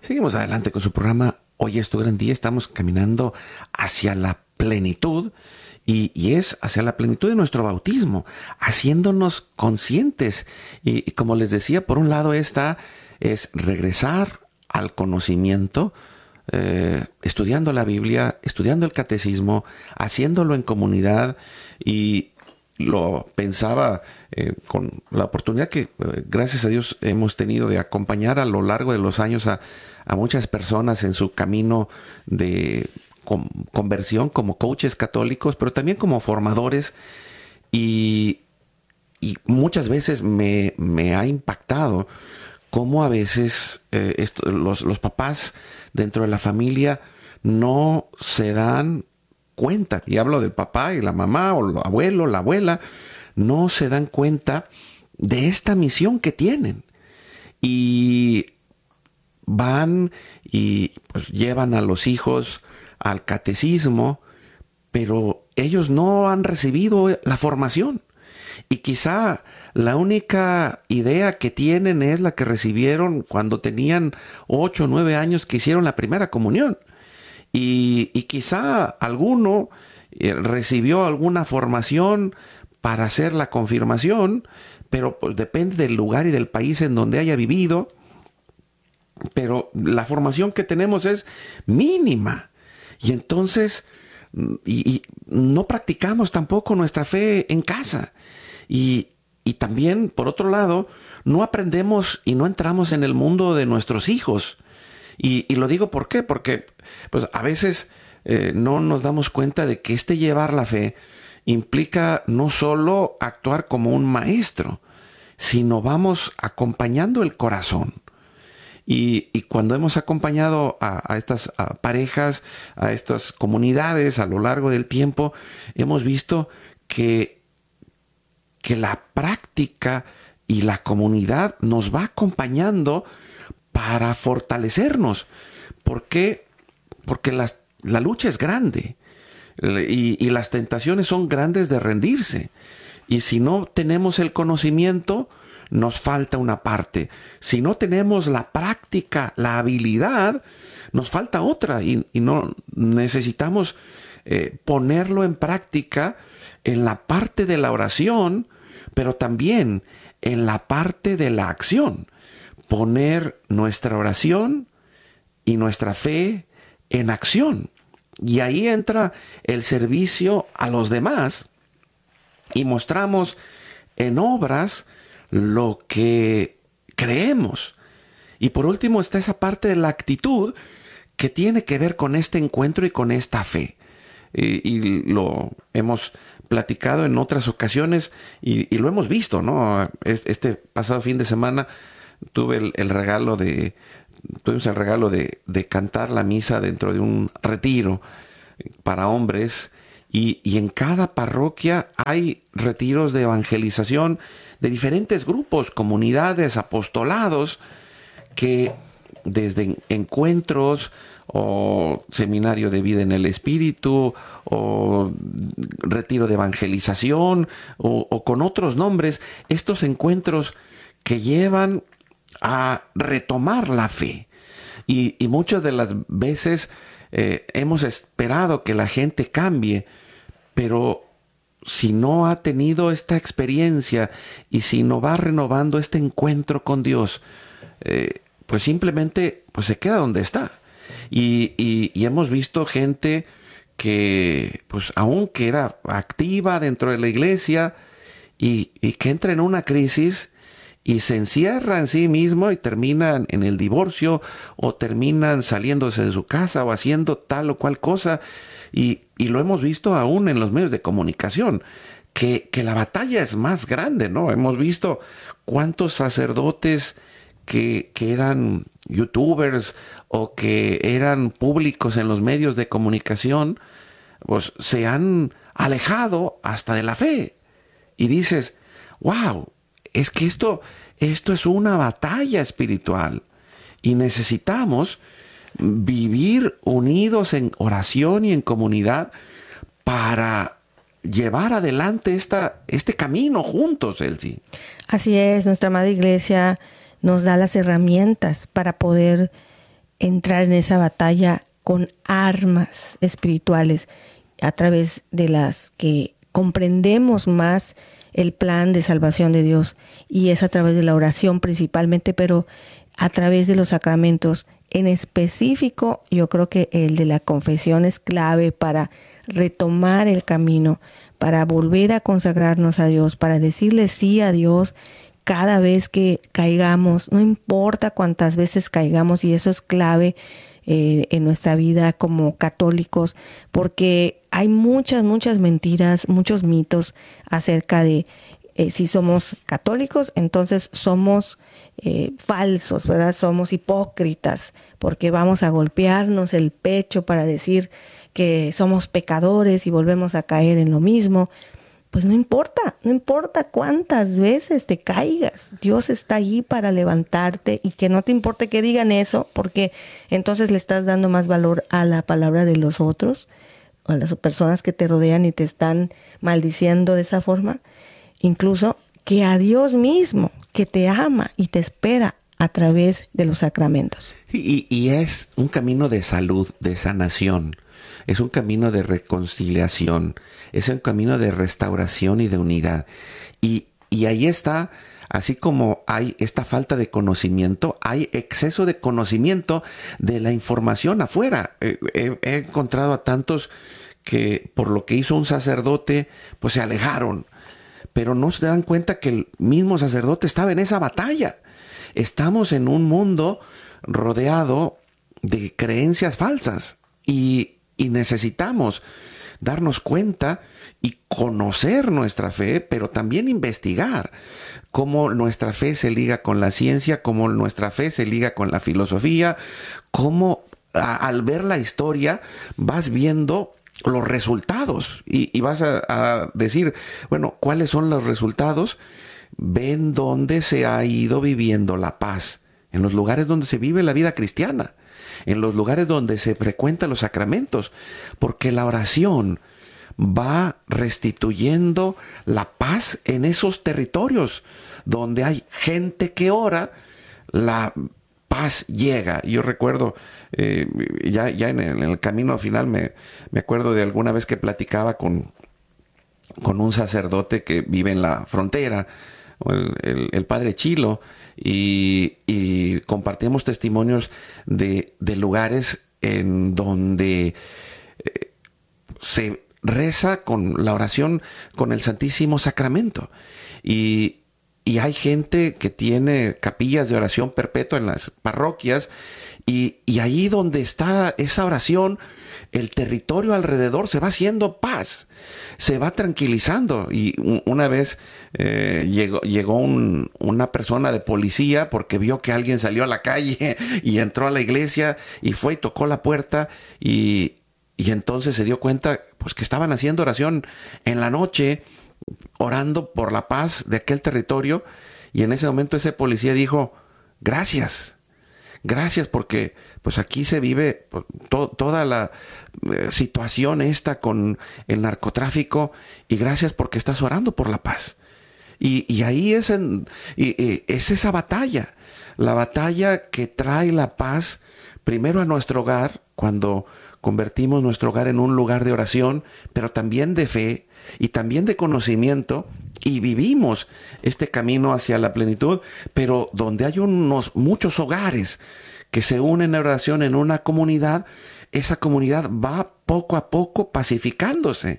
Seguimos adelante con su programa. Hoy es tu gran día. Estamos caminando hacia la plenitud y es hacia la plenitud de nuestro bautismo, haciéndonos conscientes. Y como les decía, por un lado es regresar al conocimiento, estudiando la Biblia, estudiando el catecismo, haciéndolo en comunidad. Y lo pensaba con la oportunidad que gracias a Dios hemos tenido de acompañar a lo largo de los años a muchas personas en su camino de conversión como coaches católicos, pero también como formadores. Y, y muchas veces me ha impactado cómo a veces los papás dentro de la familia no se dan cuenta, y hablo del papá y la mamá o el abuelo, la abuela, no se dan cuenta de esta misión que tienen. Y van y pues llevan a los hijos al catecismo, pero ellos no han recibido la formación. Y quizá la única idea que tienen es la que recibieron cuando tenían 8 o 9 años, que hicieron la primera comunión. Y quizá alguno recibió alguna formación para hacer la confirmación, pero pues depende del lugar y del país en donde haya vivido. Pero la formación que tenemos es mínima. Y entonces y no practicamos tampoco nuestra fe en casa. Y también, por otro lado, no aprendemos y no entramos en el mundo de nuestros hijos. Y lo digo ¿por qué? Porque pues, a veces no nos damos cuenta de que llevar la fe implica no solo actuar como un maestro, sino vamos acompañando el corazón. Y cuando hemos acompañado a estas parejas, a estas comunidades a lo largo del tiempo, hemos visto que la práctica y la comunidad nos va acompañando para fortalecernos. ¿Por qué? Porque la lucha es grande y las tentaciones son grandes de rendirse. Y si no tenemos el conocimiento, nos falta una parte. Si no tenemos la práctica, la habilidad, nos falta otra. Y no necesitamos ponerlo en práctica en la parte de la oración, pero también en la parte de la acción. Poner nuestra oración y nuestra fe en acción. Y ahí entra el servicio a los demás y mostramos en obras lo que creemos. Y por último está esa parte de la actitud que tiene que ver con este encuentro y con esta fe. Y lo hemos platicado en otras ocasiones y lo hemos visto, ¿no? Este pasado fin de semana tuvimos el regalo de cantar la misa dentro de un retiro para hombres. Y en cada parroquia hay retiros de evangelización de diferentes grupos, comunidades, apostolados, que desde encuentros o seminario de vida en el espíritu o retiro de evangelización o con otros nombres, estos encuentros que llevan a retomar la fe. Y muchas de las veces hemos esperado que la gente cambie, pero si no ha tenido esta experiencia y si no va renovando este encuentro con Dios, pues simplemente pues se queda donde está. Y hemos visto gente que, pues aunque era activa dentro de la iglesia y que entra en una crisis y se encierra en sí mismo y terminan en el divorcio o terminan saliéndose de su casa o haciendo tal o cual cosa. Y lo hemos visto aún en los medios de comunicación, que la batalla es más grande, ¿no? Hemos visto cuántos sacerdotes que eran youtubers o que eran públicos en los medios de comunicación, pues se han alejado hasta de la fe. Y dices, wow, es que esto es una batalla espiritual y necesitamos vivir unidos en oración y en comunidad para llevar adelante este camino juntos, Elsie. Así es, nuestra Madre Iglesia nos da las herramientas para poder entrar en esa batalla con armas espirituales a través de las que comprendemos más el plan de salvación de Dios, y es a través de la oración principalmente, pero a través de los sacramentos. En específico, yo creo que el de la confesión es clave para retomar el camino, para volver a consagrarnos a Dios, para decirle sí a Dios cada vez que caigamos, no importa cuántas veces caigamos, y eso es clave en nuestra vida como católicos, porque hay muchas mentiras, muchos mitos acerca de si somos católicos, entonces somos falsos, ¿verdad? Somos hipócritas, porque vamos a golpearnos el pecho para decir que somos pecadores y volvemos a caer en lo mismo. Pues no importa cuántas veces te caigas, Dios está allí para levantarte, y que no te importe que digan eso, porque entonces le estás dando más valor a la palabra de los otros, o a las personas que te rodean y te están maldiciendo de esa forma, incluso que a Dios mismo, que te ama y te espera a través de los sacramentos. Y es un camino de salud, de sanación. Es un camino de reconciliación, es un camino de restauración y de unidad. Y ahí está, así como hay esta falta de conocimiento, hay exceso de conocimiento de la información afuera. He encontrado a tantos que por lo que hizo un sacerdote, pues se alejaron, pero no se dan cuenta que el mismo sacerdote estaba en esa batalla. Estamos en un mundo rodeado de creencias falsas, y necesitamos darnos cuenta y conocer nuestra fe, pero también investigar cómo nuestra fe se liga con la ciencia, cómo nuestra fe se liga con la filosofía, cómo al ver la historia vas viendo los resultados y vas a decir, bueno, ¿cuáles son los resultados? Ven dónde se ha ido viviendo la paz, en los lugares donde se vive la vida cristiana, en los lugares donde se frecuentan los sacramentos, porque la oración va restituyendo la paz en esos territorios donde hay gente que ora, la paz llega. Yo recuerdo, ya en el camino final me acuerdo de alguna vez que platicaba con un sacerdote que vive en la frontera, el padre Chilo, y compartimos testimonios de lugares en donde se reza con la oración con el Santísimo Sacramento, y hay gente que tiene capillas de oración perpetua en las parroquias, y ahí donde está esa oración, el territorio alrededor se va haciendo paz, se va tranquilizando. Y una vez llegó una persona de policía porque vio que alguien salió a la calle y entró a la iglesia y fue y tocó la puerta, y entonces se dio cuenta pues que estaban haciendo oración en la noche, orando por la paz de aquel territorio. Y en ese momento ese policía dijo: gracias porque pues aquí se vive toda la situación esta con el narcotráfico, y gracias porque estás orando por la paz. Y ahí es esa batalla, la batalla que trae la paz primero a nuestro hogar, cuando convertimos nuestro hogar en un lugar de oración, pero también de fe y también de conocimiento, y vivimos este camino hacia la plenitud, pero donde hay muchos hogares que se unen en oración en una comunidad, esa comunidad va poco a poco pacificándose,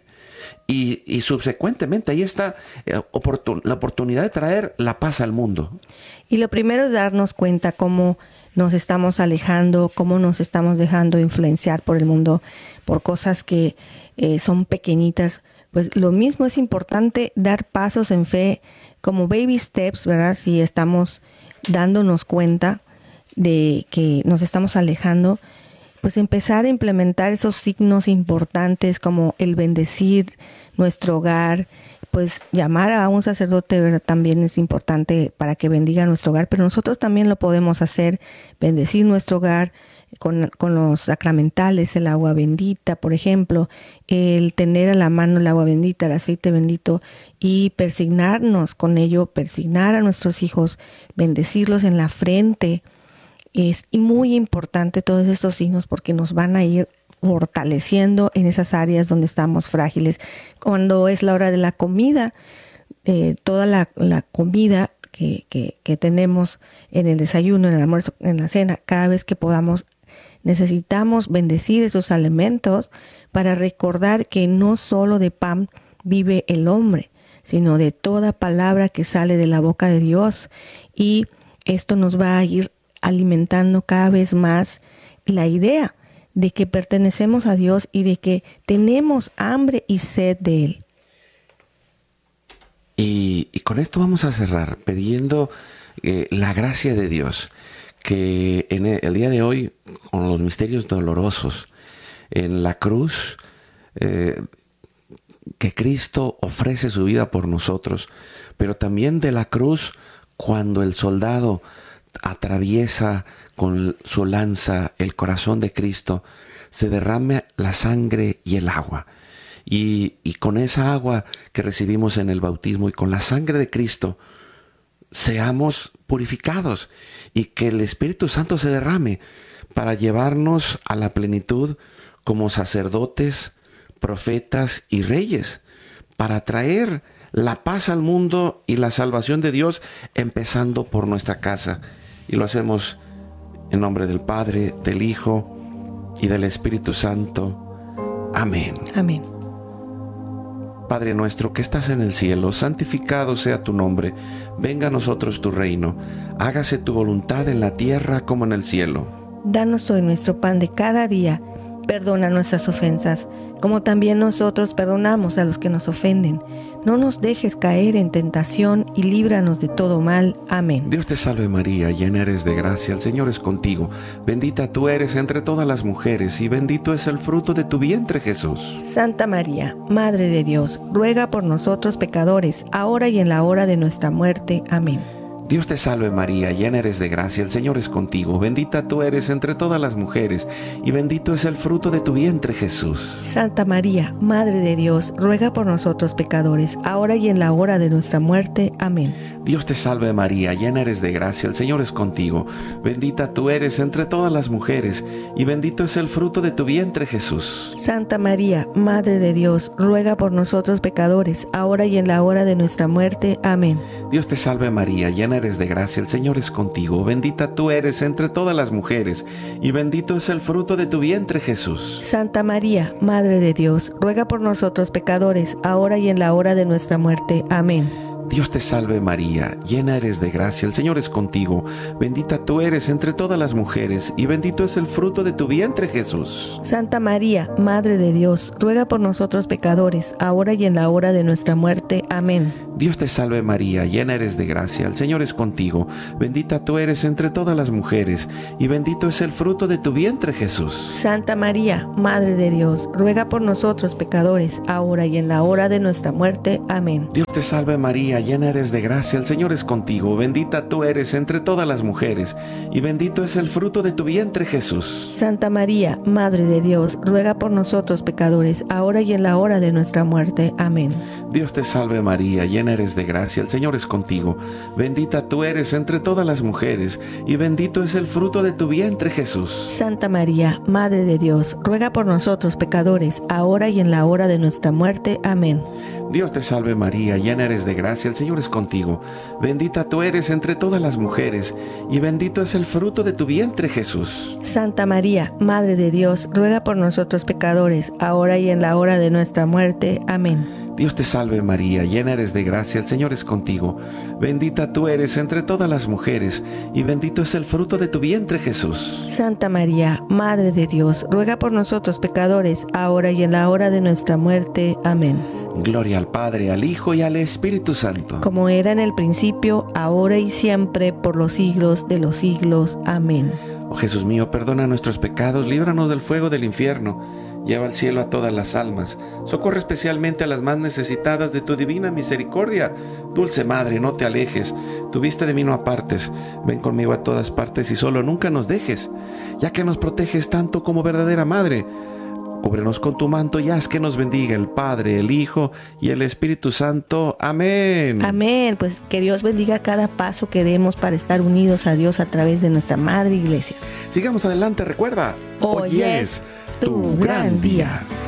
y subsecuentemente ahí está la oportunidad de traer la paz al mundo. Y lo primero es darnos cuenta cómo nos estamos alejando, cómo nos estamos dejando influenciar por el mundo, por cosas que son pequeñitas. Pues lo mismo es importante dar pasos en fe como baby steps, ¿verdad? Si estamos dándonos cuenta de que nos estamos alejando, pues empezar a implementar esos signos importantes como el bendecir nuestro hogar, pues llamar a un sacerdote, ¿verdad? También es importante para que bendiga nuestro hogar, pero nosotros también lo podemos hacer, bendecir nuestro hogar con los sacramentales, el agua bendita, por ejemplo, el tener a la mano el agua bendita, el aceite bendito, y persignarnos con ello, persignar a nuestros hijos, bendecirlos en la frente, es muy importante todos estos signos porque nos van a ir fortaleciendo en esas áreas donde estamos frágiles. Cuando es la hora de la comida, toda la comida que tenemos en el desayuno, en el almuerzo, en la cena, cada vez que podamos, necesitamos bendecir esos alimentos para recordar que no solo de pan vive el hombre, sino de toda palabra que sale de la boca de Dios. Y esto nos va a ir alimentando cada vez más la idea de que pertenecemos a Dios y de que tenemos hambre y sed de Él. Y con esto vamos a cerrar pidiendo la gracia de Dios, que en el día de hoy, con los misterios dolorosos, en la cruz, que Cristo ofrece su vida por nosotros, pero también de la cruz cuando el soldado atraviesa con su lanza el corazón de Cristo, se derrama la sangre y el agua. Y con esa agua que recibimos en el bautismo y con la sangre de Cristo, seamos purificados y que el Espíritu Santo se derrame para llevarnos a la plenitud como sacerdotes, profetas y reyes, para traer la paz al mundo y la salvación de Dios, empezando por nuestra casa. Y lo hacemos en nombre del Padre, del Hijo y del Espíritu Santo. Amén. Amén. Padre nuestro que estás en el cielo, santificado sea tu nombre. Venga a nosotros tu reino. Hágase tu voluntad en la tierra como en el cielo. Danos hoy nuestro pan de cada día. Perdona nuestras ofensas, como también nosotros perdonamos a los que nos ofenden. No nos dejes caer en tentación y líbranos de todo mal. Amén. Dios te salve María, llena eres de gracia, el Señor es contigo. Bendita tú eres entre todas las mujeres y bendito es el fruto de tu vientre, Jesús. Santa María, Madre de Dios, ruega por nosotros pecadores, ahora y en la hora de nuestra muerte. Amén. Dios te salve María, llena eres de gracia, el Señor es contigo. Bendita tú eres entre todas las mujeres y bendito es el fruto de tu vientre, Jesús. Santa María, Madre de Dios, ruega por nosotros pecadores, ahora y en la hora de nuestra muerte. Amén. Dios te salve María, llena eres de gracia, el Señor es contigo. Bendita tú eres entre todas las mujeres y bendito es el fruto de tu vientre, Jesús. Santa María, Madre de Dios, ruega por nosotros pecadores, ahora y en la hora de nuestra muerte. Amén. Dios te salve María, llena eres de gracia, el Señor es contigo. Bendita tú eres entre todas las mujeres y bendito es el fruto de tu vientre, Jesús. Santa María, Madre de Dios, ruega por nosotros pecadores, ahora y en la hora de nuestra muerte. Amén. Dios te salve María, llena eres de gracia, el Señor es contigo. Bendita tú eres entre todas las mujeres y bendito es el fruto de tu vientre, Jesús. Santa María, Madre de Dios, ruega por nosotros pecadores, ahora y en la hora de nuestra muerte. Amén. Dios te salve María, llena eres de gracia, el Señor es contigo. Bendita tú eres entre todas las mujeres y bendito es el fruto de tu vientre, Jesús. Santa María, Madre de Dios, ruega por nosotros pecadores, ahora y en la hora de nuestra muerte. Amén. Dios te salve María, llena eres de gracia, el Señor es contigo. Bendita tú eres entre todas las mujeres y bendito es el fruto de tu vientre, Jesús. Santa María, Madre de Dios, ruega por nosotros pecadores, ahora y en la hora de nuestra muerte. Amén. Dios te salve María, llena eres de gracia, el Señor es contigo. Bendita tú eres entre todas las mujeres y bendito es el fruto de tu vientre, Jesús. Santa María, Madre de Dios, ruega por nosotros pecadores, ahora y en la hora de nuestra muerte. Amén. Dios te salve María, llena eres de gracia, el Señor es contigo. Bendita tú eres entre todas las mujeres y bendito es el fruto de tu vientre, Jesús. Santa María, Madre de Dios, ruega por nosotros pecadores, ahora y en la hora de nuestra muerte. Amén. Dios te salve María, llena eres de gracia, el Señor es contigo. Bendita tú eres entre todas las mujeres y bendito es el fruto de tu vientre, Jesús. Santa María, Madre de Dios, ruega por nosotros pecadores, ahora y en la hora de nuestra muerte. Amén. Gloria al Padre, al Hijo y al Espíritu Santo. Como era en el principio, ahora y siempre, por los siglos de los siglos. Amén. Oh Jesús mío, perdona nuestros pecados, líbranos del fuego del infierno, lleva al cielo a todas las almas, socorre especialmente a las más necesitadas de tu divina misericordia. Dulce Madre, no te alejes, tu vista de mí no apartes, ven conmigo a todas partes y solo nunca nos dejes, ya que nos proteges tanto como verdadera Madre. Cúbrenos con tu manto y haz que nos bendiga el Padre, el Hijo y el Espíritu Santo. Amén. Amén. Pues que Dios bendiga cada paso que demos para estar unidos a Dios a través de nuestra Madre Iglesia. Sigamos adelante, recuerda, Hoy es tu gran día.